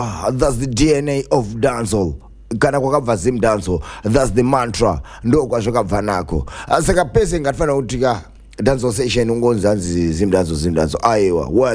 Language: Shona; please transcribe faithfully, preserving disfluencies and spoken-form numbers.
That's the D N A of dancehall. Kana kwakabva zim dancehall. That's the mantra. Ndo kwazvakabva nako. Saka pese ngatfana kuti ka dancehall session ungonzi zim dancehall zim dancehall. Aiwa.